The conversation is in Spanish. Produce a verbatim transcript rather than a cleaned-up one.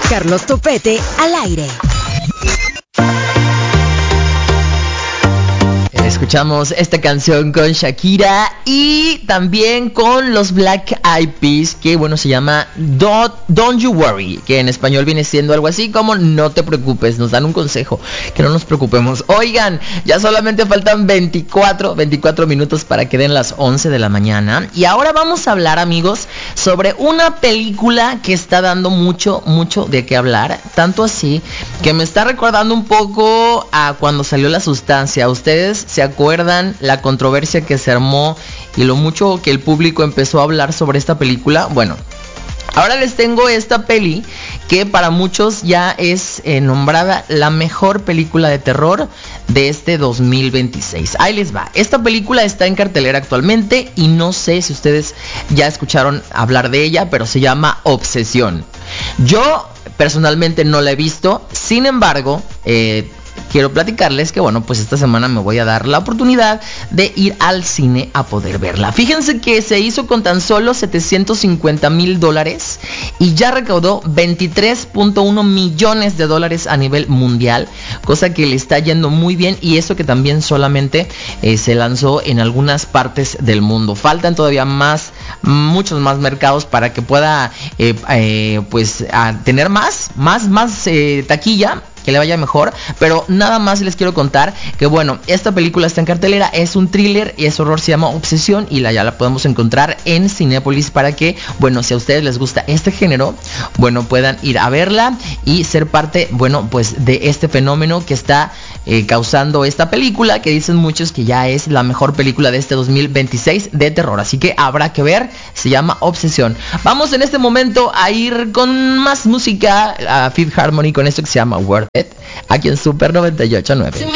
Carlos Topete al aire. Escuchamos esta canción con Shakira y también con los Black Eyed Peas, que bueno, se llama Don't, Don't You Worry, que en español viene siendo algo así como no te preocupes. Nos dan un consejo, que no nos preocupemos. Oigan, ya solamente faltan veinticuatro minutos para que den las once de la mañana. Y ahora vamos a hablar, amigos, sobre una película que está dando mucho, mucho de qué hablar. Tanto así que me está recordando un poco a cuando salió La Sustancia. Ustedes se acuerdan la controversia que se armó y lo mucho que el público empezó a hablar sobre esta película. Bueno, ahora les tengo esta peli que para muchos ya es eh, nombrada la mejor película de terror de este dos mil veintiséis. Ahí les va. Esta película está en cartelera actualmente y no sé si ustedes ya escucharon hablar de ella, pero se llama Obsesión. Yo personalmente no la he visto, sin embargo, eh, quiero platicarles que bueno, pues esta semana me voy a dar la oportunidad de ir al cine a poder verla. Fíjense que se hizo con tan solo setecientos cincuenta mil dólares y ya recaudó veintitrés punto uno millones de dólares a nivel mundial, cosa que le está yendo muy bien, y eso que también solamente eh, se lanzó en algunas partes del mundo. Faltan todavía más, muchos más mercados para que pueda eh, eh, pues a tener más, más, más eh, taquilla, que le vaya mejor. Pero nada más les quiero contar que bueno, esta película está en cartelera, es un thriller y es horror, se llama Obsesión, y la, ya la podemos encontrar en Cinépolis para que, bueno, si a ustedes les gusta este género, bueno, puedan ir a verla y ser parte, bueno, pues de este fenómeno que está eh, causando esta película, que dicen muchos que ya es la mejor película de este dos mil veintiséis de terror, así que habrá que ver. Se llama Obsesión. Vamos en este momento a ir con más música, a Fifth Harmony con esto que se llama Worth It, aquí en Super noventa y ocho punto nueve.